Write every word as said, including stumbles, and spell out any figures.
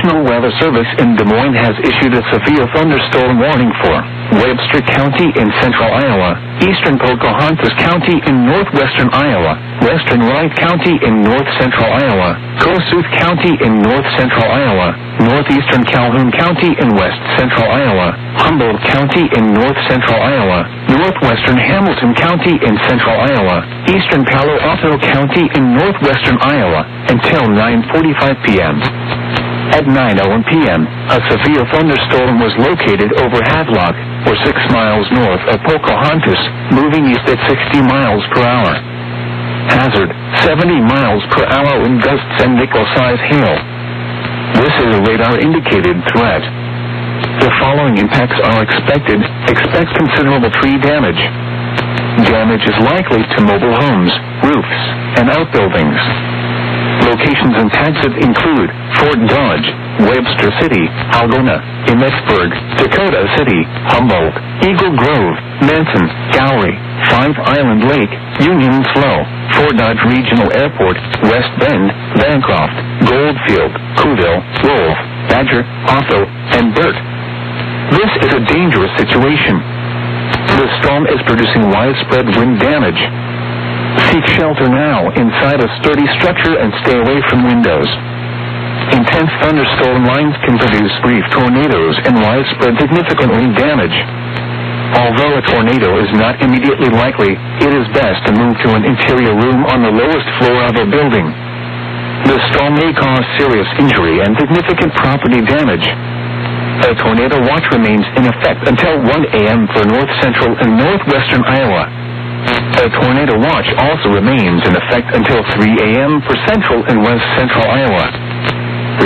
National Weather Service in Des Moines has issued a severe thunderstorm warning for Webster County in central Iowa, eastern Pocahontas County in northwestern Iowa, western Wright County in north-central Iowa, Kossuth County in north-central Iowa, northeastern Calhoun County in west-central Iowa, Humboldt County in north-central Iowa, northwestern Hamilton County in central Iowa, eastern Palo Alto County in northwestern Iowa, until nine forty-five p.m. At nine oh one p.m., a severe thunderstorm was located over Havelock, or six miles north of Pocahontas, moving east at sixty miles per hour. Hazard, seventy miles per hour in gusts and nickel-size hail. This is a radar-indicated threat. The following impacts are expected. Expect considerable tree damage. Damage is likely to mobile homes, roofs, and outbuildings. Locations and tags include Fort Dodge, Webster City, Algona, Emmetsburg, Dakota City, Humboldt, Eagle Grove, Manson, Gowrie, Five Island Lake, Union Slough, Fort Dodge Regional Airport, West Bend, Bancroft, Goldfield, Cooville, Wolf, Badger, Otho, and Burt. This is a dangerous situation. The storm is producing widespread wind damage. Seek shelter now inside a sturdy structure and stay away from windows. Intense thunderstorm lines can produce brief tornadoes and widespread significantly damage. Although a tornado is not immediately likely, it is best to move to an interior room on the lowest floor of a building. The storm may cause serious injury and significant property damage. A tornado watch remains in effect until one a.m. for north-central and northwestern Iowa. A tornado watch also remains in effect until three a.m. for central and west-central Iowa.